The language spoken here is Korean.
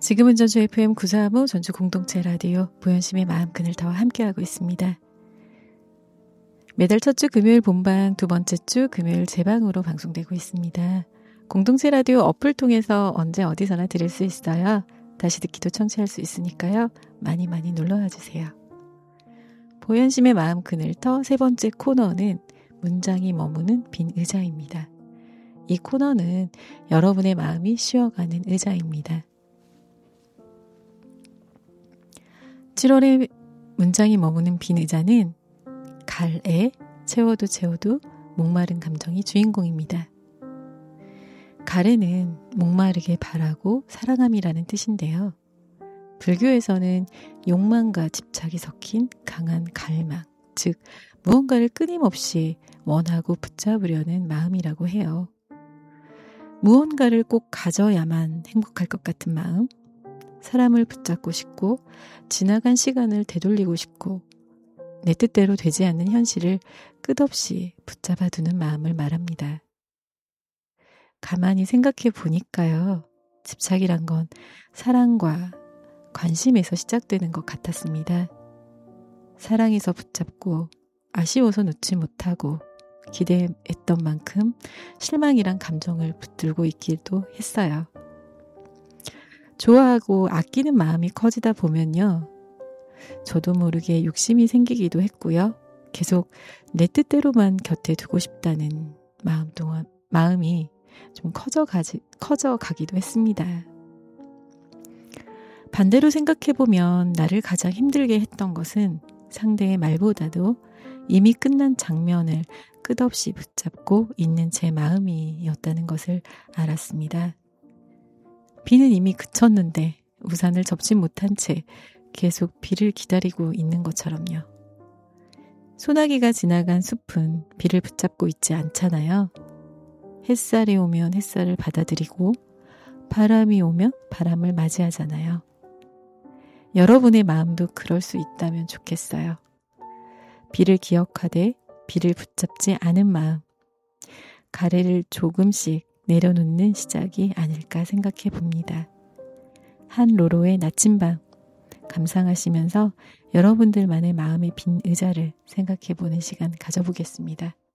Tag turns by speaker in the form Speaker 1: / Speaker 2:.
Speaker 1: 지금은 전주 FM 935 전주 공동체 라디오 보현심의 마음 그늘터와 함께하고 있습니다. 매달 첫 주 금요일 본방, 두 번째 주 금요일 재방으로 방송되고 있습니다. 공동체 라디오 어플 통해서 언제 어디서나 들을 수 있어요. 다시 듣기도 청취할 수 있으니까요. 많이 많이 놀러와 주세요. 보현심의 마음 그늘터 세 번째 코너는 문장이 머무는 빈 의자입니다. 이 코너는 여러분의 마음이 쉬어가는 의자입니다. 7월에 문장이 머무는 빈 의자는 갈에 채워도 목마른 감정이 주인공입니다. 갈에는 목마르게 바라고 사랑함이라는 뜻인데요. 불교에서는 욕망과 집착이 섞인 강한 갈망, 즉 무언가를 끊임없이 원하고 붙잡으려는 마음이라고 해요. 무언가를 꼭 가져야만 행복할 것 같은 마음, 사람을 붙잡고 싶고 지나간 시간을 되돌리고 싶고 내 뜻대로 되지 않는 현실을 끝없이 붙잡아 두는 마음을 말합니다. 가만히 생각해 보니까요. 집착이란 건 사랑과 관심에서 시작되는 것 같았습니다. 사랑해서 붙잡고 아쉬워서 놓지 못하고 기대했던 만큼 실망이란 감정을 붙들고 있기도 했어요. 좋아하고 아끼는 마음이 커지다 보면요. 저도 모르게 욕심이 생기기도 했고요. 계속 내 뜻대로만 곁에 두고 싶다는 마음이 좀 커져가기도 했습니다. 반대로 생각해보면 나를 가장 힘들게 했던 것은 상대의 말보다도 이미 끝난 장면을 끝없이 붙잡고 있는 제 마음이었다는 것을 알았습니다. 비는 이미 그쳤는데 우산을 접지 못한 채 계속 비를 기다리고 있는 것처럼요. 소나기가 지나간 숲은 비를 붙잡고 있지 않잖아요. 햇살이 오면 햇살을 받아들이고 바람이 오면 바람을 맞이하잖아요. 여러분의 마음도 그럴 수 있다면 좋겠어요. 비를 기억하되 비를 붙잡지 않은 마음, 가래를 조금씩 내려놓는 시작이 아닐까 생각해 봅니다. 한로로의 나침반 감상하시면서 여러분들만의 마음의 빈 의자를 생각해 보는 시간 가져보겠습니다.